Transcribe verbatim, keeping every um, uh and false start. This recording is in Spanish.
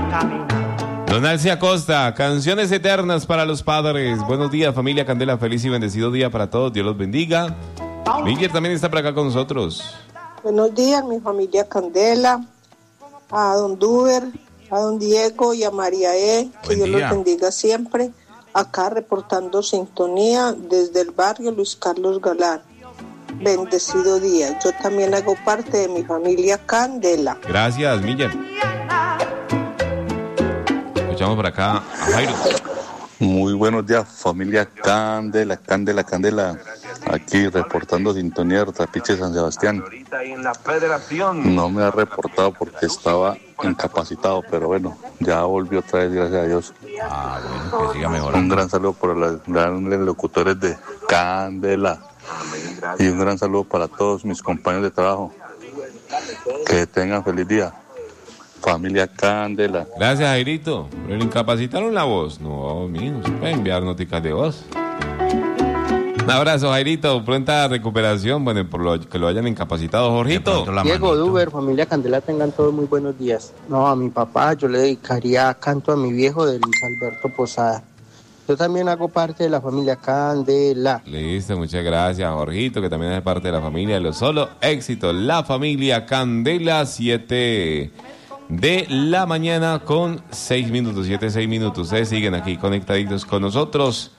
Don Alci Acosta, canciones eternas para los padres. Buenos días, familia Candela, feliz y bendecido día para todos, Dios los bendiga. Miller también está por acá con nosotros. Buenos días, mi familia Candela, a don Duber, a don Diego y a María E, que Dios los bendiga siempre. Acá reportando sintonía desde el barrio Luis Carlos Galán. Bendecido día. Yo también hago parte de mi familia Candela. Gracias, Miller. Escuchamos por acá a Jairo. Muy buenos días, familia Candela, Candela, Candela. Aquí reportando sintonía de Trapiche San Sebastián. No me ha reportado porque estaba incapacitado, pero bueno, ya volvió otra vez, gracias a Dios. Ah, bueno, que siga mejorando. Un gran saludo para los grandes locutores de Candela. Y un gran saludo para todos mis compañeros de trabajo. Que tengan feliz día. Familia Candela. Gracias, Jairito. ¿Pero le incapacitaron la voz? No, mijo, se puede enviar noticas de voz. Un abrazo, Jairito. Pronta recuperación. Bueno, por lo que lo hayan incapacitado, Jorgito. Diego, Duber, familia Candela, tengan todos muy buenos días. No, a mi papá yo le dedicaría canto a mi viejo de Luis Alberto Posada. Yo también hago parte de la familia Candela. Listo, muchas gracias, Jorgito, que también es parte de la familia de Los Solo Éxitos. La familia Candela, siete de la mañana con seis minutos, siete, seis minutos. Ustedes siguen aquí conectaditos con nosotros